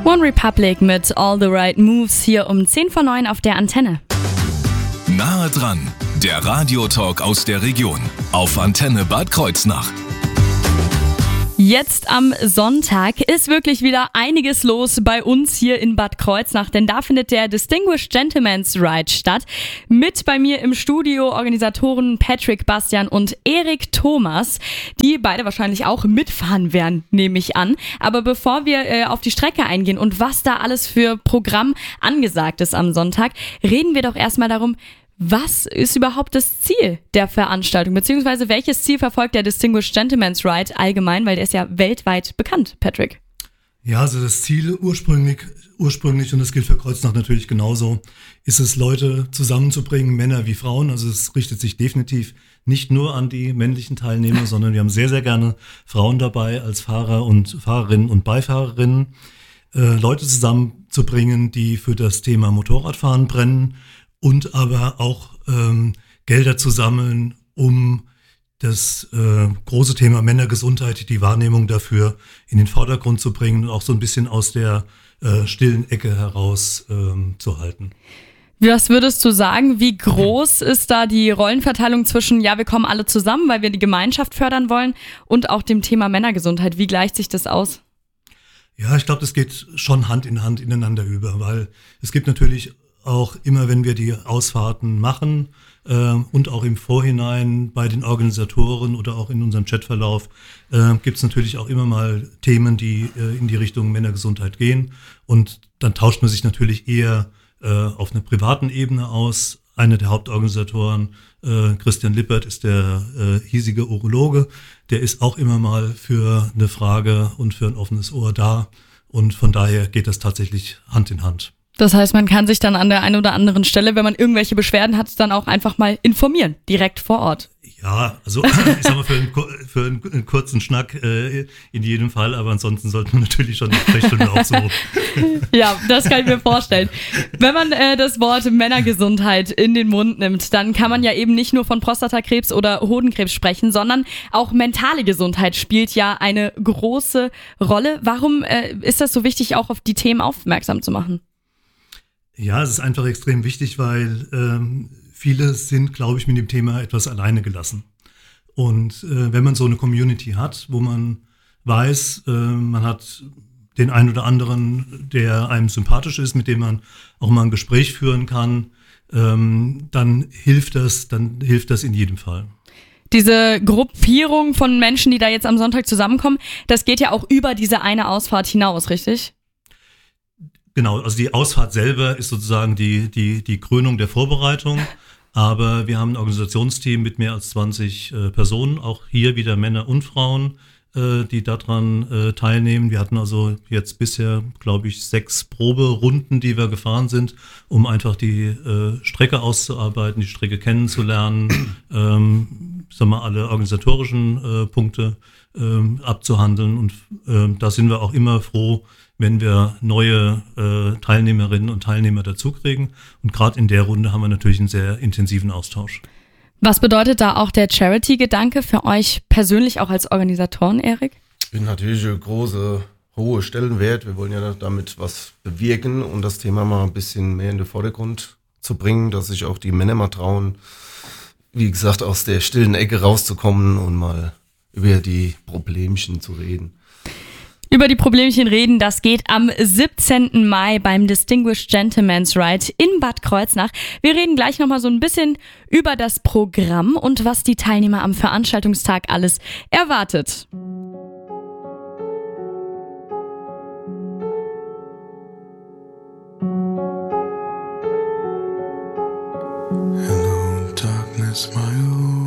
One Republic mit All the Right Moves hier um 10:09 auf der Antenne. Nahe dran, der Radiotalk aus der Region auf Antenne Bad Kreuznach. Jetzt am Sonntag ist wirklich wieder einiges los bei uns hier in Bad Kreuznach, denn da findet der Distinguished Gentleman's Ride statt. Mit bei mir im Studio Organisatoren Patrick, Bastian und Erik Thomas, die beide wahrscheinlich auch mitfahren werden, nehme ich an. Aber bevor wir auf die Strecke eingehen und was da alles für Programm angesagt ist am Sonntag, reden wir doch erstmal darum, was ist überhaupt das Ziel der Veranstaltung, beziehungsweise welches Ziel verfolgt der Distinguished Gentleman's Ride allgemein, weil der ist ja weltweit bekannt, Patrick. Ja, also das Ziel ursprünglich, und das gilt für Kreuznach natürlich genauso, ist es, Leute zusammenzubringen, Männer wie Frauen. Also es richtet sich definitiv nicht nur an die männlichen Teilnehmer, sondern wir haben sehr, sehr gerne Frauen dabei als Fahrer und Fahrerinnen und Beifahrerinnen, Leute zusammenzubringen, die für das Thema Motorradfahren brennen, und aber auch Gelder zu sammeln, um das große Thema Männergesundheit, die Wahrnehmung dafür in den Vordergrund zu bringen und auch so ein bisschen aus der stillen Ecke heraus zu halten. Was würdest du sagen, wie groß ist da die Rollenverteilung zwischen, ja, wir kommen alle zusammen, weil wir die Gemeinschaft fördern wollen, und auch dem Thema Männergesundheit? Wie gleicht sich das aus? Ja, ich glaube, das geht schon Hand in Hand ineinander über, weil es gibt natürlich auch immer, wenn wir die Ausfahrten machen und auch im Vorhinein bei den Organisatoren oder auch in unserem Chatverlauf gibt es natürlich auch immer mal Themen, die in die Richtung Männergesundheit gehen. Und dann tauscht man sich natürlich eher auf einer privaten Ebene aus. Einer der Hauptorganisatoren, Christian Lippert, ist der hiesige Urologe. Der ist auch immer mal für eine Frage und für ein offenes Ohr da. Und von daher geht das tatsächlich Hand in Hand. Das heißt, man kann sich dann an der einen oder anderen Stelle, wenn man irgendwelche Beschwerden hat, dann auch einfach mal informieren, direkt vor Ort. Ja, also ich sag mal, für einen kurzen Schnack in jedem Fall, aber ansonsten sollte man natürlich schon eine Sprechstunde aufsuchen. Ja, das kann ich mir vorstellen. Wenn man das Wort Männergesundheit in den Mund nimmt, dann kann man ja eben nicht nur von Prostatakrebs oder Hodenkrebs sprechen, sondern auch mentale Gesundheit spielt ja eine große Rolle. Warum ist das so wichtig, auch auf die Themen aufmerksam zu machen? Ja, es ist einfach extrem wichtig, weil viele sind, glaube ich, mit dem Thema etwas alleine gelassen. Und wenn man so eine Community hat, wo man weiß, man hat den einen oder anderen, der einem sympathisch ist, mit dem man auch mal ein Gespräch führen kann, dann hilft das in jedem Fall. Diese Gruppierung von Menschen, die da jetzt am Sonntag zusammenkommen, das geht ja auch über diese eine Ausfahrt hinaus, richtig? Genau, also die Ausfahrt selber ist sozusagen die Krönung der Vorbereitung, aber wir haben ein Organisationsteam mit mehr als 20 Personen, auch hier wieder Männer und Frauen, die daran teilnehmen. Wir hatten also jetzt bisher, glaube ich, 6 Proberunden, die wir gefahren sind, um einfach die Strecke auszuarbeiten, die Strecke kennenzulernen, alle organisatorischen Punkte abzuhandeln, und da sind wir auch immer froh, wenn wir neue Teilnehmerinnen und Teilnehmer dazukriegen. Und gerade in der Runde haben wir natürlich einen sehr intensiven Austausch. Was bedeutet da auch der Charity-Gedanke für euch persönlich, auch als Organisatoren, Erik? Ich bin natürlich eine hohe Stellenwert. Wir wollen ja damit was bewirken und das Thema mal ein bisschen mehr in den Vordergrund zu bringen, dass sich auch die Männer mal trauen, wie gesagt, aus der stillen Ecke rauszukommen und mal über die Problemchen zu reden. Über die Problemchen reden, das geht am 17. Mai beim Distinguished Gentleman's Ride in Bad Kreuznach. Wir reden gleich nochmal so ein bisschen über das Programm und was die Teilnehmer am Veranstaltungstag alles erwartet. Hello, darkness, my old